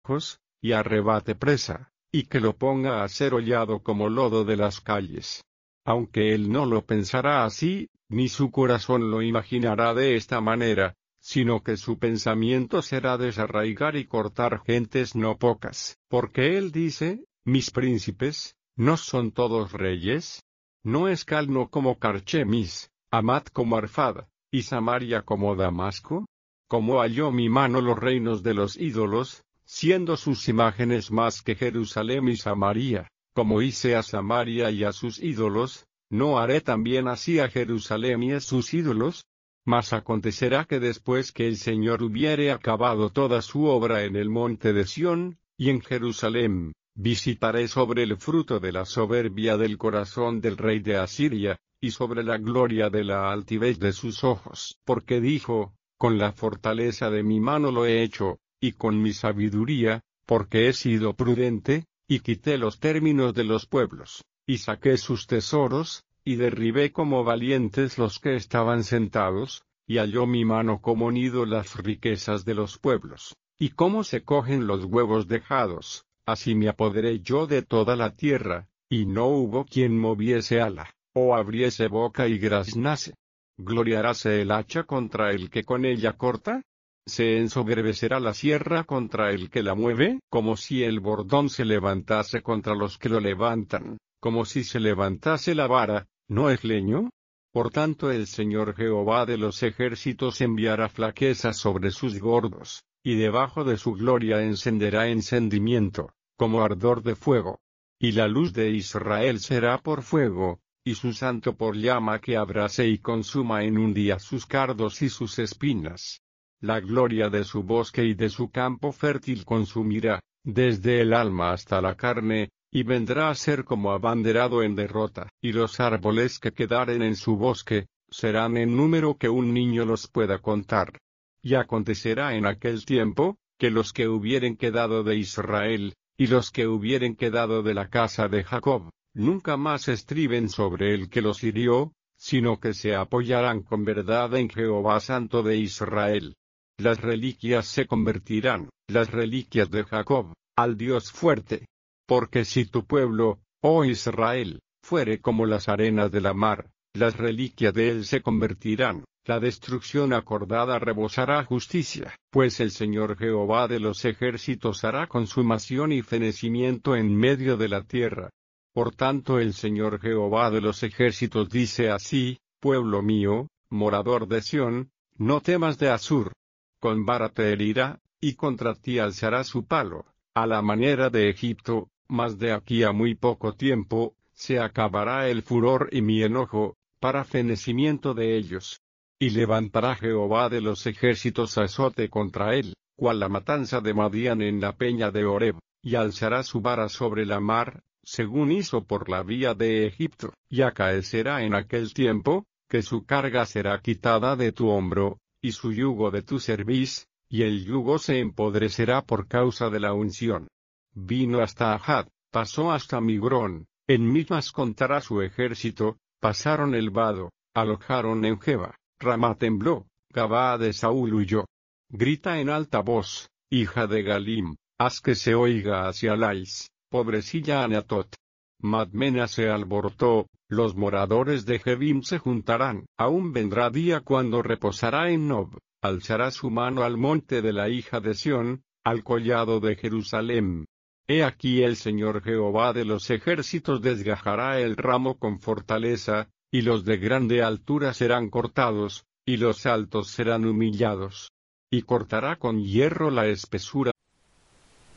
cercos, y arrebate presa, y que lo ponga a ser hollado como lodo de las calles. Aunque él no lo pensará así, ni su corazón lo imaginará de esta manera, sino que su pensamiento será desarraigar y cortar gentes no pocas. Porque él dice, mis príncipes, ¿no son todos reyes? ¿No es Calno como Carchemis, Hamat como Arfad, y Samaria como Damasco? ¿Cómo halló mi mano los reinos de los ídolos, siendo sus imágenes más que Jerusalén y Samaria? Como hice a Samaria y a sus ídolos, ¿no haré también así a Jerusalén y a sus ídolos? Mas acontecerá que después que el Señor hubiere acabado toda su obra en el monte de Sión, y en Jerusalén, visitaré sobre el fruto de la soberbia del corazón del rey de Asiria, y sobre la gloria de la altivez de sus ojos. Porque dijo, con la fortaleza de mi mano lo he hecho, y con mi sabiduría, porque he sido prudente, y quité los términos de los pueblos, y saqué sus tesoros, y derribé como valientes los que estaban sentados, y halló mi mano como nido las riquezas de los pueblos, y cómo se cogen los huevos dejados, así me apoderé yo de toda la tierra, y no hubo quien moviese ala, o abriese boca y graznase. ¿Gloriaráse el hacha contra el que con ella corta? ¿Se ensoberbecerá la sierra contra el que la mueve? Como si el bordón se levantase contra los que lo levantan, como si se levantase la vara, ¿no es leño? Por tanto el Señor Jehová de los ejércitos enviará flaqueza sobre sus gordos, y debajo de su gloria encenderá encendimiento, como ardor de fuego. Y la luz de Israel será por fuego, y su santo por llama que abrase y consuma en un día sus cardos y sus espinas. La gloria de su bosque y de su campo fértil consumirá, desde el alma hasta la carne, y vendrá a ser como abanderado en derrota. Y los árboles que quedaren en su bosque, serán en número que un niño los pueda contar. Y acontecerá en aquel tiempo, que los que hubieren quedado de Israel, y los que hubieren quedado de la casa de Jacob, nunca más estriben sobre el que los hirió, sino que se apoyarán con verdad en Jehová Santo de Israel. Las reliquias se convertirán, las reliquias de Jacob, al Dios fuerte. Porque si tu pueblo, oh Israel, fuere como las arenas de la mar, las reliquias de él se convertirán, la destrucción acordada rebosará justicia. Pues el Señor Jehová de los ejércitos hará consumación y fenecimiento en medio de la tierra. Por tanto el Señor Jehová de los ejércitos dice así, pueblo mío, morador de Sión, no temas de Asur. Con vara te herirá, y contra ti alzará su palo, a la manera de Egipto, mas de aquí a muy poco tiempo, se acabará el furor y mi enojo, para fenecimiento de ellos. Y levantará Jehová de los ejércitos azote contra él, cual la matanza de Madián en la peña de Horeb, y alzará su vara sobre la mar, según hizo por la vía de Egipto. Y acaecerá en aquel tiempo, que su carga será quitada de tu hombro, y su yugo de tu cerviz, y el yugo se empodrecerá por causa de la unción. Vino hasta Ahad, pasó hasta Migrón, en Mismas contará su ejército, pasaron el vado, alojaron en Geba, Ramá tembló, Gabaa de Saúl huyó. Grita en alta voz, hija de Galim, haz que se oiga hacia Lais, pobrecilla Anatot. Madmena se alborotó, los moradores de Jebim se juntarán. Aún vendrá día cuando reposará en Nob, alzará su mano al monte de la hija de Sión, al collado de Jerusalén. He aquí el Señor Jehová de los ejércitos desgajará el ramo con fortaleza, y los de grande altura serán cortados, y los altos serán humillados. Y cortará con hierro la espesura